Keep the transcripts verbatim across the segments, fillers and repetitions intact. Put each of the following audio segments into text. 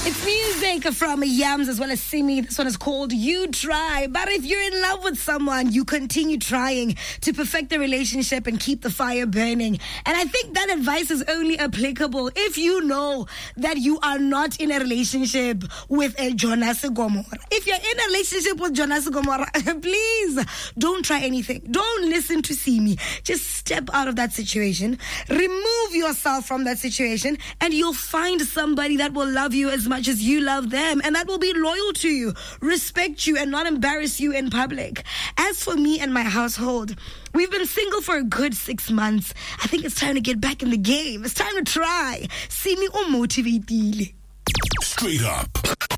It's music from Yams as well as Simi. This one is called You Try. But if you're in love with someone, you continue trying to perfect the relationship and keep the fire burning. And I think that advice is only applicable if you know that you are not in a relationship with a Jonas Gomora. If you're in a relationship with Jonas Gomora, please don't try anything. Don't listen to Simi. Just step out of that situation. Remove yourself from that situation and you'll find somebody that will love you as much as you love them, and that will be loyal to you, respect you, and not embarrass you in public. As for me and my household, we've been single for a good six months. I think it's time to get back in the game. It's time to try. See me or motivate. Straight up.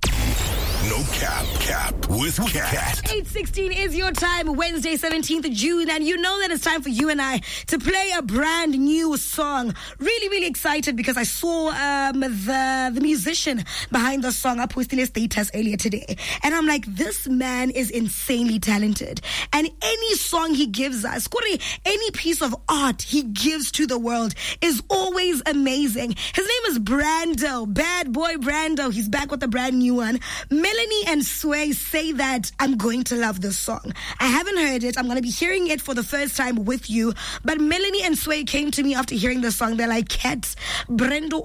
No cap, cap with Cat. eight sixteen is your time, Wednesday, seventeenth of June, and you know that it's time for you and I to play a brand new song. Really, really excited because I saw um, the, the musician behind the song. I posted his status earlier today, and I'm like, this man is insanely talented. And any song he gives us, any piece of art he gives to the world is always amazing. His name is Brando, Bad Boy Brando. He's back with a brand new one. Melanie and Sway say that I'm going to love this song. I haven't heard it. I'm going to be hearing it for the first time with you. But Melanie and Sway came to me after hearing the song. They're like, Cat, Brendo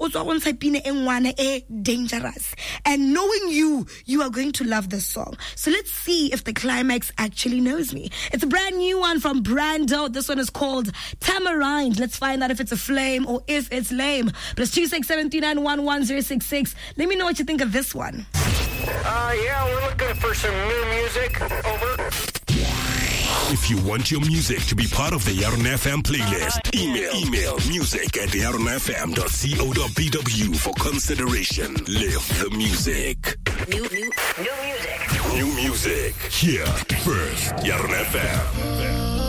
is dangerous. And knowing you, you are going to love this song. So let's see if the climax actually knows me. It's a brand new one from Brando. This one is called Tamarind. Let's find out if it's a flame or if it's lame. Plus two six seven three nine one one zero six six. Let me know what you think of this one. Uh, yeah, we're looking for some new music. Over. If you want your music to be part of the Yaron F M playlist, email email music at yaron f m dot co dot b w for consideration. Live the music. New, new, new music. New music. Here first, Yaron F M.